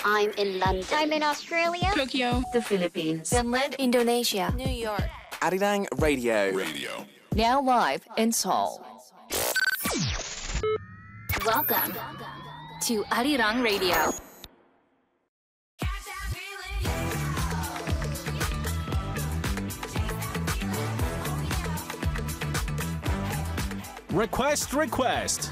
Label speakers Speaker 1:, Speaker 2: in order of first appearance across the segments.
Speaker 1: I'm in London.
Speaker 2: I'm in Australia.
Speaker 3: Tokyo.
Speaker 4: The Philippines.
Speaker 5: Finland. Indonesia.
Speaker 6: New York.
Speaker 7: Arirang Radio.
Speaker 5: Now live in Seoul.
Speaker 2: Welcome to Arirang Radio.
Speaker 8: Request.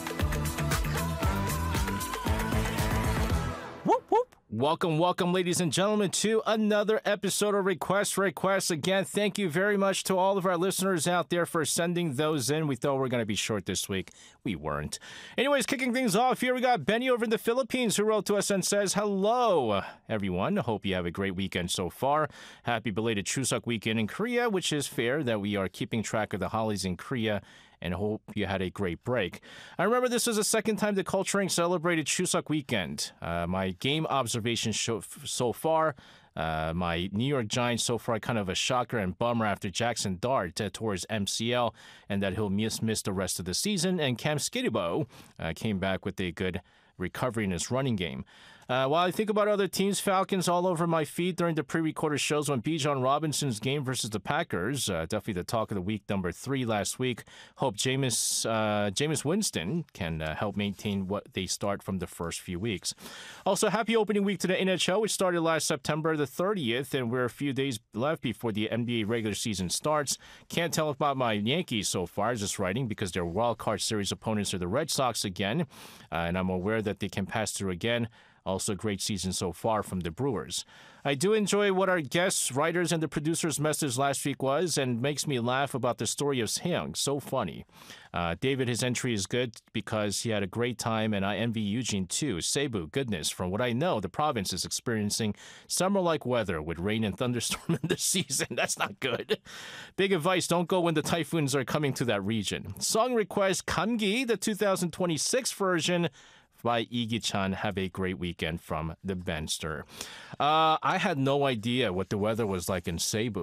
Speaker 8: Whoop, whoop. Welcome, ladies and gentlemen, to another episode of Request. Again, thank you very much to all of our listeners out there for sending those in. We thought we were going to be short this week. We weren't. Anyways, kicking things off here, we got Benny over in the Philippines who wrote to us and says, hello, everyone. Hope you have a great weekend so far. Happy belated Chuseok weekend in Korea, which is fair that we are keeping track of the holidays in Korea, and hope you had a great break. I remember this was the second time the Culturing celebrated Chuseok weekend. My game observation so far, my New York Giants so far kind of a shocker and bummer after Jackson Dart towards MCL and that he'll miss the rest of the season. And Cam Skidebo came back with a good recovery in his running game. While I think about other teams, Falcons all over my feed during the pre-recorded shows when Bijan Robinson's game versus the Packers, definitely the talk of the week, number 3 last week. Hope Jameis Winston can help maintain what they start from the first few weeks. Also, happy opening week to the NHL, which started last September the 30th, and we're a few days left before the NBA regular season starts. Can't tell about my Yankees so far, just writing, because their wild card series opponents are the Red Sox again, and I'm aware that they can pass through again. Also, great season so far from the Brewers. I do enjoy what our guests, writers, and the producers' message last week was, and makes me laugh about the story of Seong. So funny. David, his entry is good because he had a great time, and I envy Eugene too. Cebu, goodness, from what I know, the province is experiencing summer-like weather with rain and thunderstorm in the season. That's not good. Big advice, don't go when the typhoons are coming to that region. Song request, Kamgi, the 2026 version by Igi-chan. Have a great weekend from the Benster. I had no idea what the weather was like in Cebu.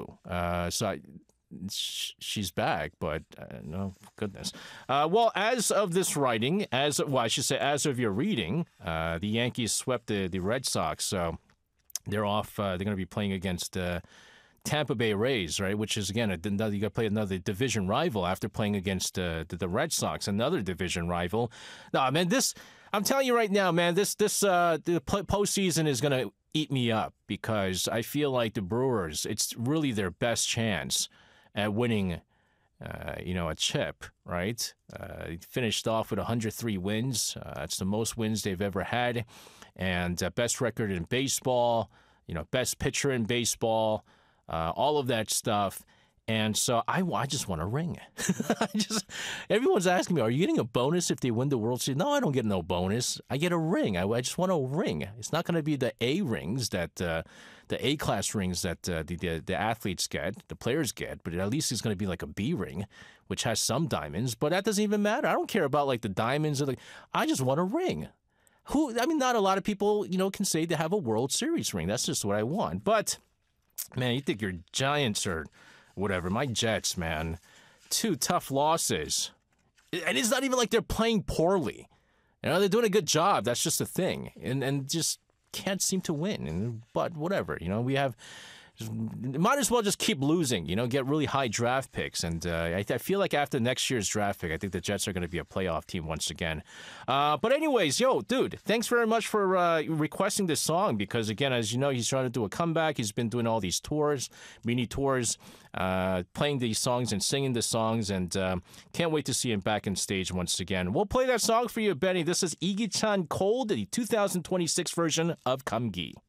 Speaker 8: She's back, but no, goodness. Well, as of this writing, as of your reading, the Yankees swept the Red Sox, so they're off. They're going to be playing against Tampa Bay Rays, right? Which is, again, you got to play another division rival after playing against the Red Sox, another division rival. No, man, I'm telling you right now, man, the postseason is going to eat me up because I feel like the Brewers, it's really their best chance at winning, a chip, right? Finished off with 103 wins. That's the most wins they've ever had. And best record in baseball, best pitcher in baseball, all of that stuff. And so I just want a ring. Everyone's asking me, are you getting a bonus if they win the World Series? No, I don't get no bonus. I get a ring. I just want a ring. It's not going to be the A rings that the A-class rings that the athletes get, the players get, but at least it's going to be like a B ring, which has some diamonds. But that doesn't even matter. I don't care about like the diamonds. I just want a ring. Not a lot of people, can say they have a World Series ring. That's just what I want. But, man, you think your Giants are whatever. My Jets, man, 2 tough losses. And it's not even like they're playing poorly. They're doing a good job. That's just a thing. And just can't seem to win. But whatever, we have... Might as well just keep losing, get really high draft picks. And I feel like after next year's draft pick, I think the Jets are going to be a playoff team once again. But anyways, dude, thanks very much for requesting this song because, again, as you know, he's trying to do a comeback. He's been doing all these tours, mini tours, playing these songs and singing the songs, and can't wait to see him back on stage once again. We'll play that song for you, Benny. This is Igi-chan Cold, the 2026 version of Kamgi.